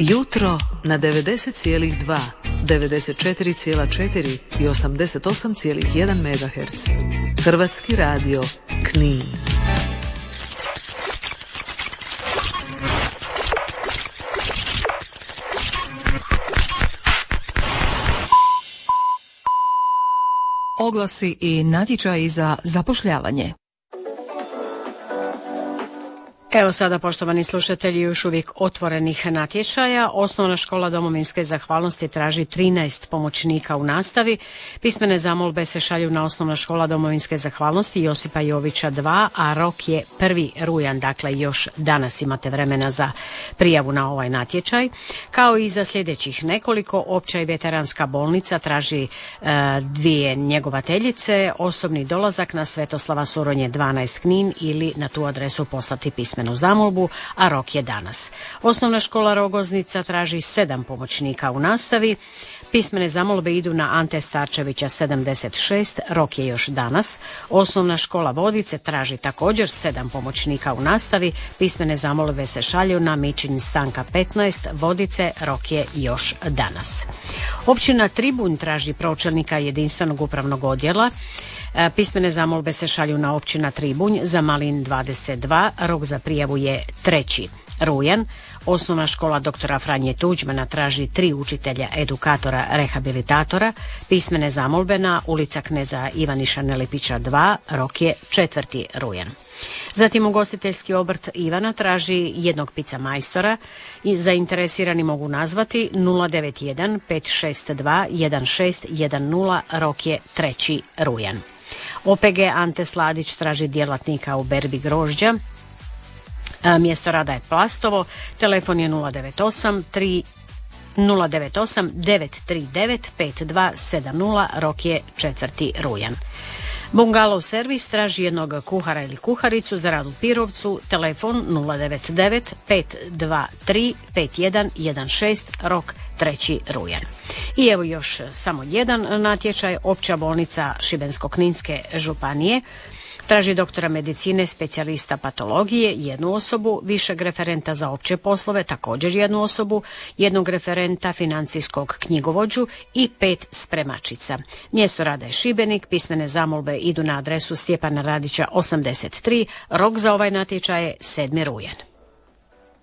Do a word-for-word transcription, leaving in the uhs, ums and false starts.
Jutro na devedeset zarez dva, devedeset četiri zarez četiri i osamdeset osam zarez jedan megaherca. Hrvatski radio Knin. Oglasi i natječaji za zapošljavanje. Evo sada, poštovani slušatelji, još uvijek otvorenih natječaja. Osnovna škola domovinske zahvalnosti traži trinaest pomoćnika u nastavi. Pismene zamolbe se šalju na Osnovna škola domovinske zahvalnosti Josipa Jovića dva, a rok je prvi rujan, dakle još danas imate vremena za prijavu na ovaj natječaj. Kao i za sljedećih nekoliko, opća i veteranska bolnica traži e, dvije njegovateljice, osobni dolazak na Svetoslava Suronje dvanaest Knin ili na tu adresu poslati pismenu zamolbu, a rok je danas. Osnovna škola Rogoznica traži sedam pomoćnika u nastavi. Pismene zamolbe idu na Ante Starčevića sedamdeset šest, rok je još danas. Osnovna škola Vodice traži također sedam pomoćnika u nastavi. Pismene zamolbe se šalju na Mičin Stanka petnaest, Vodice, rok je još danas. Općina Tribunj traži pročelnika jedinstvenog upravnog odjela. Pismene zamolbe se šalju na općina Tribunj za Malin dvadeset dva, rok za prijavu je treći rujan. Osnovna škola doktora Franje Tuđmana traži tri učitelja, edukatora, rehabilitatora. Pismene zamolbe na ulica Kneza Ivaniša Nelipića dva, rok je četvrti rujan. Zatim ugostiteljski obrt Ivana traži jednog pica majstora i zainteresirani mogu nazvati nula devet jedan pet šest dva jedan šest jedan nula, rok je treći rujan. O P G Ante Sladić traži djelatnika u berbi grožđa. Mjesto rada je Plastovo, telefon je nula devet osam tri nula devet osam devet tri devet pet dva sedam nula, rok je četvrti rujan. Bungalov servis traži jednog kuhara ili kuharicu za rad u Pirovcu, telefon nula devet devet pet dva tri pet jedan jedan šest, rok treći rujan. I evo još samo jedan natječaj, opća bolnica Šibensko-kninske županije traži doktora medicine, specijalista patologije, jednu osobu, višeg referenta za opće poslove, također jednu osobu, jednog referenta financijskog knjigovođu i pet spremačica. Mjesto rada je Šibenik, pismene zamolbe idu na adresu Stjepana Radića osamdeset tri, rok za ovaj natječaj je sedmi rujan.